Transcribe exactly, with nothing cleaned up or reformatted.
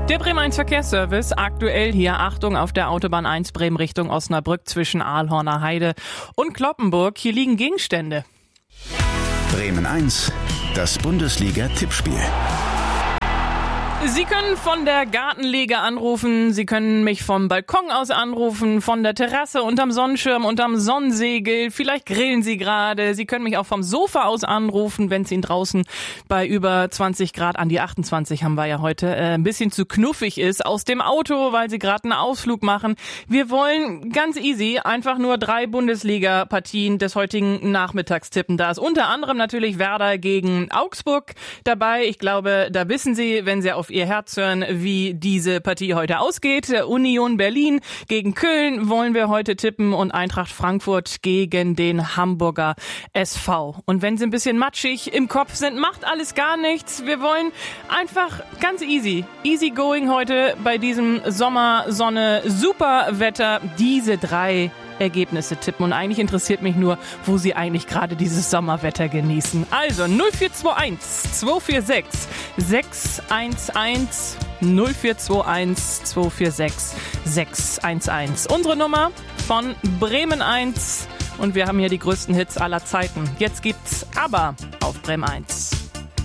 Der Bremen eins Verkehrsservice, aktuell hier, Achtung, auf der Autobahn eins Bremen Richtung Osnabrück zwischen Ahlhorner Heide und Cloppenburg. Hier liegen Gegenstände. Bremen eins, das Bundesliga-Tippspiel. Sie können von der Gartenlege anrufen, Sie können mich vom Balkon aus anrufen, von der Terrasse, unterm Sonnenschirm, unterm Sonnensegel, vielleicht grillen Sie gerade, Sie können mich auch vom Sofa aus anrufen, wenn es Ihnen draußen bei über zwanzig Grad, an die achtundzwanzig haben wir ja heute, äh, ein bisschen zu knuffig ist, aus dem Auto, weil Sie gerade einen Ausflug machen. Wir wollen ganz easy einfach nur drei Bundesliga-Partien des heutigen Nachmittags tippen. Da ist unter anderem natürlich Werder gegen Augsburg dabei. Ich glaube, da wissen Sie, wenn Sie auf Ihr Herz hören, wie diese Partie heute ausgeht. Union Berlin gegen Köln wollen wir heute tippen und Eintracht Frankfurt gegen den Hamburger S V. Und wenn Sie ein bisschen matschig im Kopf sind, macht alles gar nichts. Wir wollen einfach ganz easy, easy going heute bei diesem Sommer, Sonne, super Wetter, diese drei Ergebnisse tippen. Und eigentlich interessiert mich nur, wo Sie eigentlich gerade dieses Sommerwetter genießen. Also null vier zwei eins zwei vier sechs sechs eins eins null vier zwei eins zwei vier sechs sechs eins eins. Unsere Nummer von Bremen eins. Und wir haben hier die größten Hits aller Zeiten. Jetzt gibt's aber auf Bremen eins.